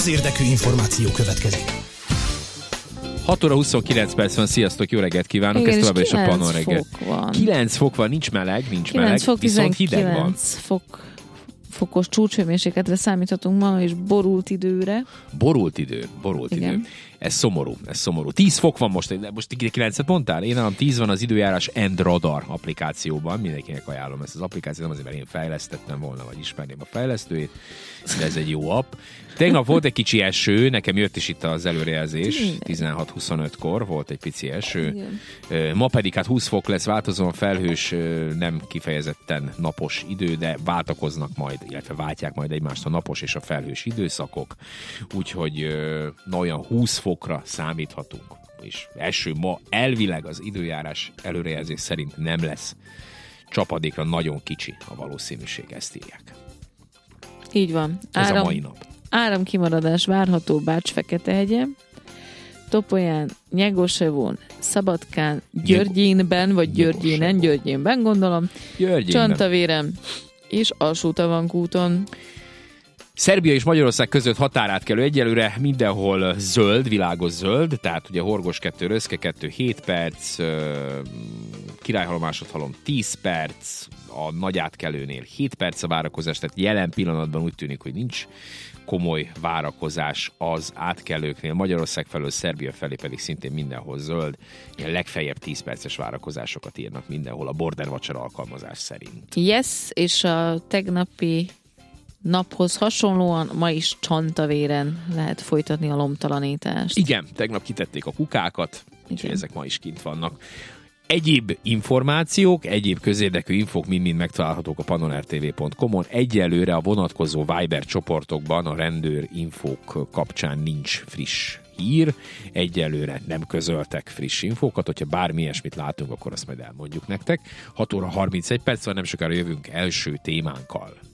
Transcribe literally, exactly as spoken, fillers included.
közérdekű információ következik. hat óra huszonkilenc perc van, sziasztok, jó reggelt kívánok, ez továbbra is a Pannon reggel. kilenc fok van, nincs meleg, nincs meleg, fok, viszont hideg van. Fok, fokos csúcshőmérsékletre számíthatunk ma, és borult időre. Borult idő, borult Igen. idő. Ez szomorú, ez szomorú. tíz fok van most, most kilencet mondtál? Én nálam tíz van az időjárás End Radar applikációban, mindenkinek ajánlom ezt az applikációt, nem azért, mert én fejlesztettem volna, vagy ismerném a fejlesztőjét, de ez egy jó app. Tegnap volt egy kicsi eső, nekem jött is itt az előrejelzés, tizenhat huszonötkor volt egy pici eső. Igen. Ma pedig hát húsz fok lesz, változóan felhős, nem kifejezetten napos idő, de váltakoznak majd, illetve váltják majd egymást a napos és a felhős időszakok, úgyhogy na, olyan húsz fokra számíthatunk. És eső ma elvileg az időjárás előrejelzés szerint nem lesz. Csapadékra nagyon kicsi a valószínűség, ezt írják. Így van. Ez Áram, a mai nap. Áramkimaradás várható Bács-Feketehegyen, Topolyán, Nyegosevón, Szabadkán, Györgyénben, vagy Györgyénen, Györgyénben gondolom, Györgyénben. Csantavéren és Alsó-Tavankúton. Szerbia és Magyarország között határátkelő egyelőre mindenhol zöld, világos zöld, tehát ugye Horgos kettő, Röszke kettő, hét perc, Királyhalom, Másodhalom tíz perc, a nagy átkelőnél hét perc a várakozás, tehát jelen pillanatban úgy tűnik, hogy nincs komoly várakozás az átkelőknél. Magyarország felől, Szerbia felé pedig szintén mindenhol zöld. Ilyen legfeljebb tíz perces várakozásokat írnak mindenhol a Border vacsora alkalmazás szerint. Yes, és a tegnapi naphoz hasonlóan ma is Csantavéren lehet folytatni a lomtalanítást. Igen, tegnap kitették a kukákat, úgyhogy ezek ma is kint vannak. Egyéb információk, egyéb közérdekű infók mind-mind megtalálhatók a pannon r t v pont com-on. Egyelőre a vonatkozó Viber csoportokban a rendőr infók kapcsán nincs friss hír. Egyelőre nem közöltek friss infókat, hogyha bármi ilyesmit látunk, akkor azt majd elmondjuk nektek. hat óra harmincegy perc van, nem sokára jövünk első témánkkal.